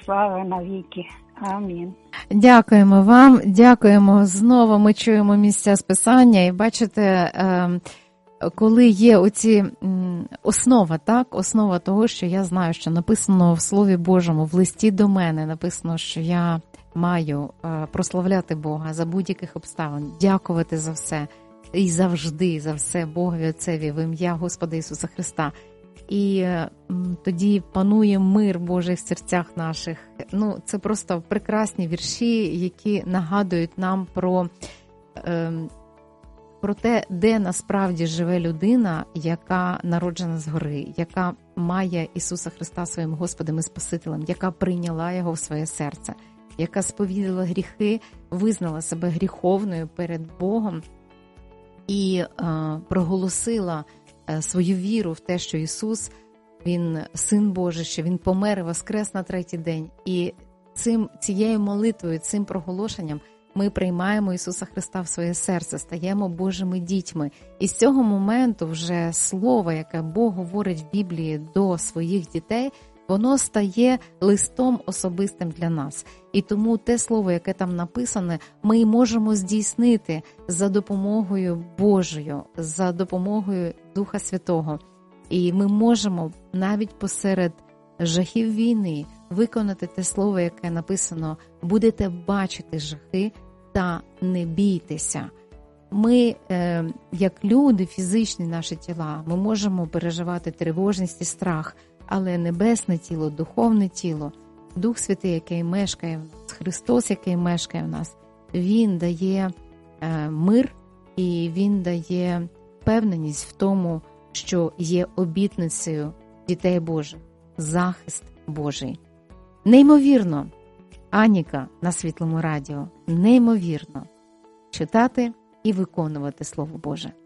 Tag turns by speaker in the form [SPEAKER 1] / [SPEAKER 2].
[SPEAKER 1] слава навіки. Амінь.
[SPEAKER 2] Дякуємо вам, дякуємо. Знову ми чуємо місця з Писання, і бачите, коли є оці основа, так, основа того, що я знаю, що написано в Слові Божому, в листі до мене написано, що я маю прославляти Бога за будь-яких обставин, дякувати за все і завжди за все Богові Отцеві в ім'я Господа Ісуса Христа. І тоді панує мир в Божих серцях наших. Ну, це просто прекрасні вірші, які нагадують нам про те, де насправді живе людина, яка народжена згори, яка має Ісуса Христа своїм Господом і Спасителем, яка прийняла Його в своє серце, яка сповідала гріхи, визнала себе гріховною перед Богом і проголосила свою віру в те, що Ісус, Він Син Божий, що Він помер і воскрес на третій день. І цією молитвою, цим проголошенням ми приймаємо Ісуса Христа в своє серце, стаємо Божими дітьми. І з цього моменту вже слово, яке Бог говорить в Біблії до своїх дітей, воно стає листом особистим для нас. І тому те слово, яке там написане, ми можемо здійснити за допомогою Божою, за допомогою Духа Святого. І ми можемо навіть посеред жахів війни виконати те слово, яке написано: «Будете бачити жахи та не бійтеся». Ми, як люди, фізичні наші тіла, ми можемо переживати тривожність і страх, але небесне тіло, духовне тіло, Дух Святий, який мешкає в нас, Христос, який мешкає в нас, Він дає мир і Він дає впевненість в тому, що є обітницею дітей Божих, захист Божий. Неймовірно, Аніка на Світлому радіо, неймовірно читати і виконувати Слово Боже.